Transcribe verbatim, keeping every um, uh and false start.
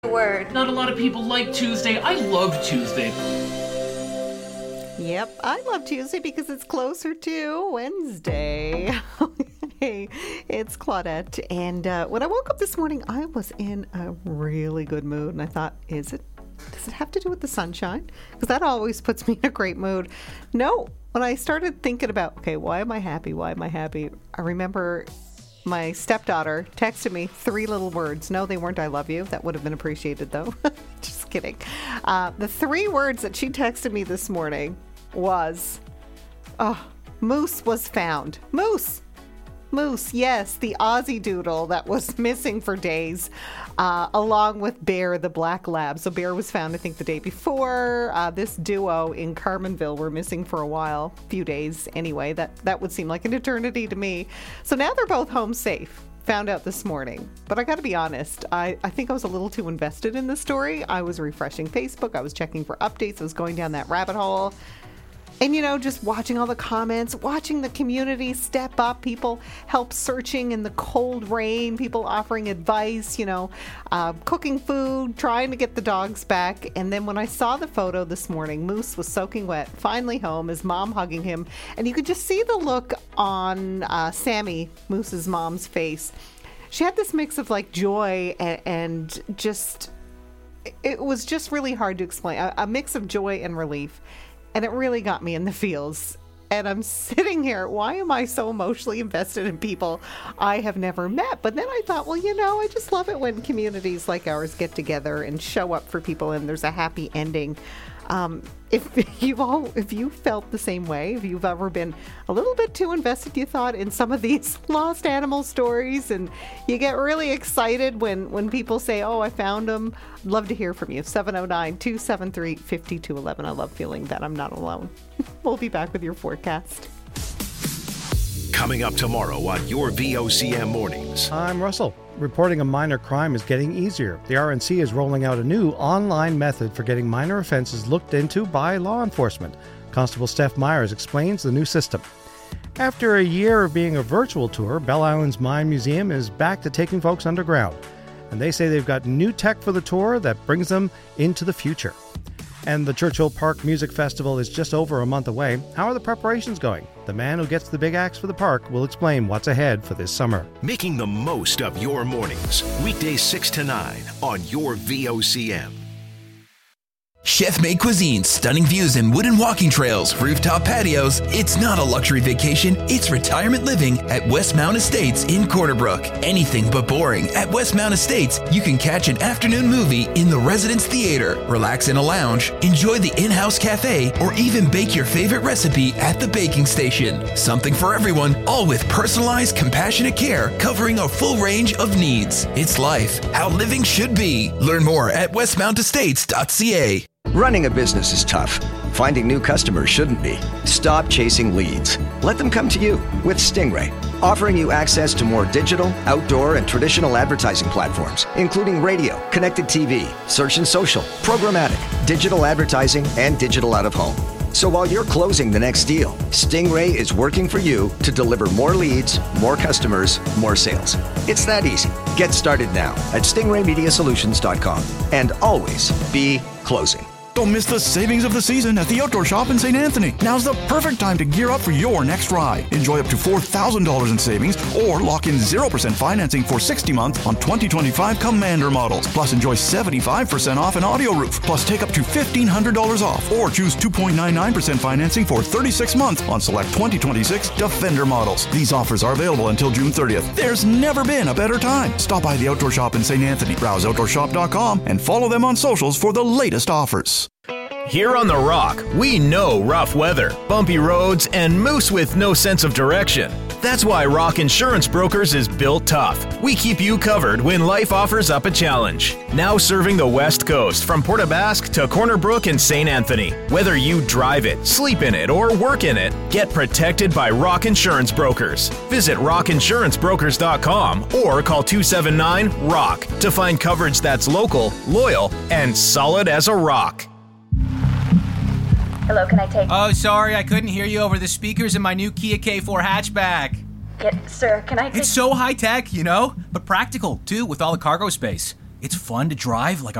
Word. Not a lot of people like Tuesday. I love Tuesday. Yep, I love Tuesday because it's closer to Wednesday. Hey, it's Claudette. And uh, when I woke up this morning, I was in a really good mood. And I thought, is it, does it have to do with the sunshine? Because that always puts me in a great mood. No, when I started thinking about, okay, why am I happy? Why am I happy? I remember my stepdaughter texted me three little words. No, they weren't I love you. That would have been appreciated, though. Just kidding. Uh, the three words that she texted me this morning was, oh, Moose was found. Moose. Moose, yes, the Aussie doodle that was missing for days, uh, along with Bear, the black lab. So Bear was found, I think, the day before. Uh, this duo in Carmenville were missing for a while, a few days anyway. That, that would seem like an eternity to me. So now they're both home safe. Found out this morning. But I got to be honest, I, I think I was a little too invested in the story. I was refreshing Facebook. I was checking for updates. I was going down that rabbit hole. And, you know, just watching all the comments, watching the community step up, people help searching in the cold rain, people offering advice, you know, uh, cooking food, trying to get the dogs back. And then when I saw the photo this morning, Moose was soaking wet, finally home, his mom hugging him. And you could just see the look on uh, Sammy, Moose's mom's face. She had this mix of like joy and, and just, it was just really hard to explain, a, a mix of joy and relief. And it really got me in the feels. And I'm sitting here, why am I so emotionally invested in people I have never met? But then I thought, well, you know, I just love it when communities like ours get together and show up for people and there's a happy ending. Um, if you've all, if you felt the same way, if you've ever been a little bit too invested, you thought, in some of these lost animal stories, and you get really excited when, when people say, oh, I found them, I'd love to hear from you. seven oh nine, two seven three, five two one one. I love feeling that I'm not alone. We'll be back with your forecast. Coming up tomorrow on your V O C M Mornings. I'm Russell. Reporting a minor crime is getting easier. The R N C is rolling out a new online method for getting minor offenses looked into by law enforcement. Constable Steph Myers explains the new system. After a year of being a virtual tour, Bell Island's Mine Museum is back to taking folks underground. And they say they've got new tech for the tour that brings them into the future. And the Churchill Park Music Festival is just over a month away. How are the preparations going? The man who gets the big axe for the park will explain what's ahead for this summer. Making the most of your mornings. Weekdays six to nine on your V O C M. Chef-made cuisine, stunning views and wooden walking trails, rooftop patios. It's not a luxury vacation, it's retirement living at Westmount Estates in Corner Brook. Anything but boring. At Westmount Estates, you can catch an afternoon movie in the Residence Theater, relax in a lounge, enjoy the in-house cafe, or even bake your favorite recipe at the baking station. Something for everyone, all with personalized, compassionate care covering a full range of needs. It's life, how living should be. Learn more at westmount estates dot c a. Running a business is tough. Finding new customers shouldn't be. Stop chasing leads. Let them come to you with Stingray, offering you access to more digital, outdoor, and traditional advertising platforms, including radio, connected T V, search and social, programmatic, digital advertising, and digital out-of-home. So while you're closing the next deal, Stingray is working for you to deliver more leads, more customers, more sales. It's that easy. Get started now at stingray media solutions dot com and always be closing. Don't miss the savings of the season at the Outdoor Shop in Saint Anthony. Now's the perfect time to gear up for your next ride. Enjoy up to four thousand dollars in savings or lock in zero percent financing for sixty months on twenty twenty-five Commander models. Plus enjoy seventy-five percent off an audio roof. Plus take up to fifteen hundred dollars off or choose two point nine nine percent financing for thirty-six months on select twenty twenty-six Defender models. These offers are available until June thirtieth. There's never been a better time. Stop by the Outdoor Shop in Saint Anthony. Browse outdoor shop dot com and follow them on socials for the latest offers. Here on The Rock, we know rough weather, bumpy roads, and moose with no sense of direction. That's why Rock Insurance Brokers is built tough. We keep you covered when life offers up a challenge. Now serving the West Coast from Port aux Basques to Corner Brook and Saint Anthony. Whether you drive it, sleep in it, or work in it, get protected by Rock Insurance Brokers. Visit rock insurance brokers dot com or call two seven nine ROCK to find coverage that's local, loyal, and solid as a rock. Hello, can I take... Oh, sorry, I couldn't hear you over the speakers in my new Kia K four hatchback. Yeah, sir, can I take... It's so high-tech, you know, but practical, too, with all the cargo space. It's fun to drive like a